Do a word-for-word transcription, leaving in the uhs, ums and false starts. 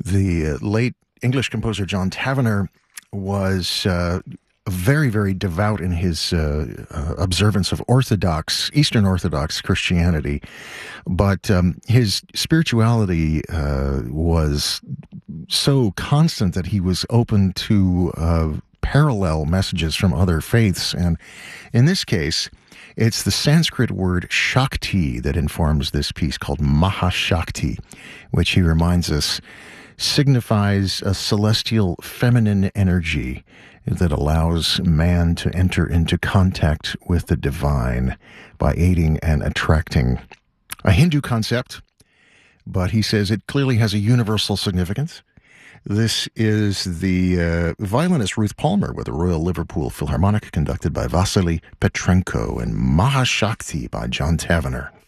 The uh, late English composer John Tavener was uh, very, very devout in his uh, uh, observance of Orthodox, Eastern Orthodox Christianity, but um, his spirituality uh, was so constant that he was open to uh, parallel messages from other faiths. And in this case, it's the Sanskrit word Shakti that informs this piece, called Mahashakti, which he reminds us signifies a celestial feminine energy that allows man to enter into contact with the divine by aiding and attracting. A Hindu concept, but he says it clearly has a universal significance. This is the uh, violinist Ruth Palmer with the Royal Liverpool Philharmonic, conducted by Vasily Petrenko, and Mahashakti by John Tavener.